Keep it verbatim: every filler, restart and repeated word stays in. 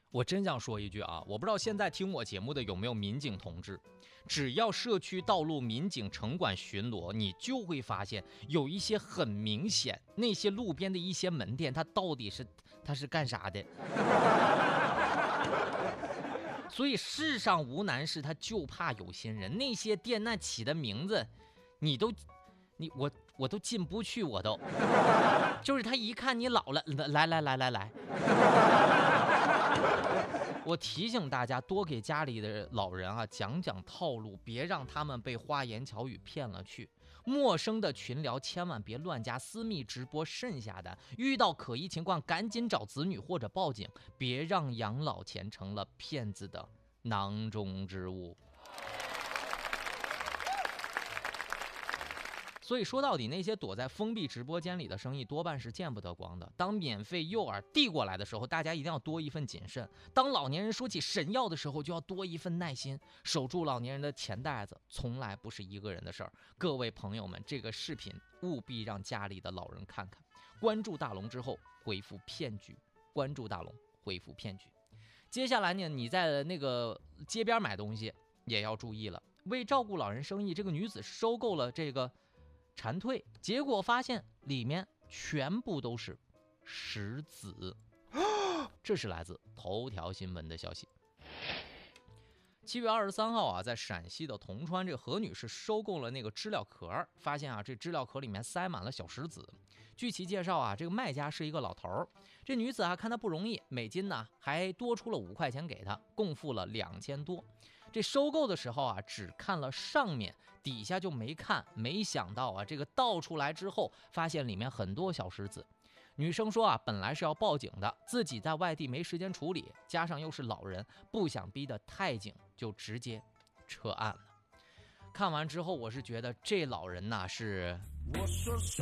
我真想说一句啊，我不知道现在听我节目的有没有民警同志，只要社区道路民警城管巡逻，你就会发现有一些很明显，那些路边的一些门店，它到底是它是干啥的？所以世上无难事，他就怕有心人。那些店那起的名字，你都，你我我都进不去，我都，就是他一看你老了，来来来来来。我提醒大家，多给家里的老人啊讲讲套路，别让他们被花言巧语骗了去。陌生的群聊千万别乱加，私密直播慎下单。遇到可疑情况，赶紧找子女或者报警，别让养老钱成了骗子的囊中之物。所以说到底，那些躲在封闭直播间里的生意多半是见不得光的。当免费诱饵递过来的时候，大家一定要多一份谨慎；当老年人说起神药的时候，就要多一份耐心。守住老年人的钱袋子，从来不是一个人的事儿。各位朋友们，这个视频务必让家里的老人看看。关注大龙之后，回复骗局。关注大龙，回复骗局。接下来呢，你在那个街边买东西也要注意了。为照顾老人生意，这个女子收购了这个蝉蜕，结果发现里面全部都是石子。这是来自头条新闻的消息。七月二十三号啊，在陕西的铜川，这个何女士收购了那个知了壳，发现啊，这知了壳里面塞满了小石子。据其介绍啊，这个卖家是一个老头，这女子啊看他不容易，每斤呢还多出了五块钱给他，共付了两千多。这收购的时候啊，只看了上面，底下就没看。没想到啊，这个倒出来之后，发现里面很多小石子。女生说啊，本来是要报警的，自己在外地没时间处理，加上又是老人，不想逼得太紧，就直接撤案了。看完之后，我是觉得这老人呐是。